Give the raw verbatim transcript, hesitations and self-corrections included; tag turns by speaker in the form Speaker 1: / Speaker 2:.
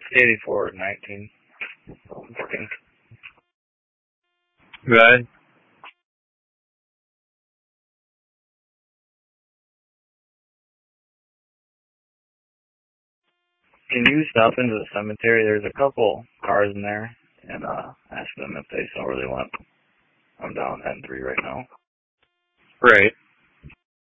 Speaker 1: eighty-four nineteen. Working.
Speaker 2: Right.
Speaker 1: Can you stop into the cemetery? There's a couple cars in there, and uh, ask them if they still really want. I'm down ten three right now.
Speaker 2: Right.